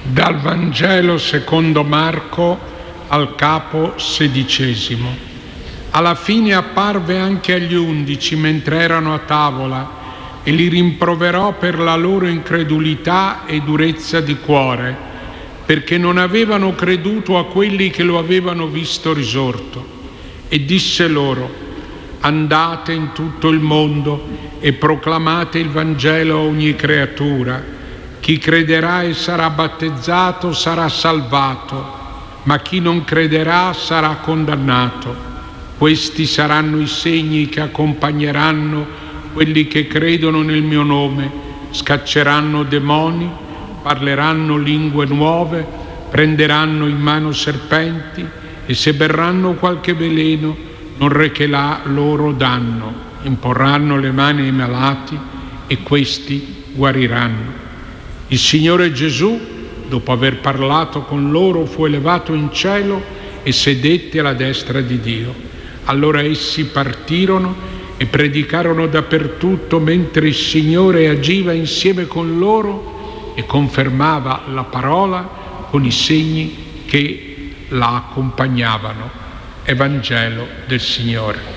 Dal Vangelo secondo Marco al capo 16. Alla fine apparve anche agli 11 mentre erano a tavola e li rimproverò per la loro incredulità e durezza di cuore, perché non avevano creduto a quelli che lo avevano visto risorto. E disse loro: andate in tutto il mondo e proclamate il Vangelo a ogni creatura. Chi crederà e sarà battezzato sarà salvato, ma chi non crederà sarà condannato. Questi saranno i segni che accompagneranno quelli che credono nel mio nome: scacceranno demoni, parleranno lingue nuove, prenderanno in mano serpenti e se berranno qualche veleno non recherà loro danno. Imporranno le mani ai malati e questi guariranno. Il Signore Gesù, dopo aver parlato con loro, fu elevato in cielo e sedette alla destra di Dio. Allora essi partirono e predicarono dappertutto, mentre il Signore agiva insieme con loro e confermava la parola con i segni che la accompagnavano. Evangelo del Signore.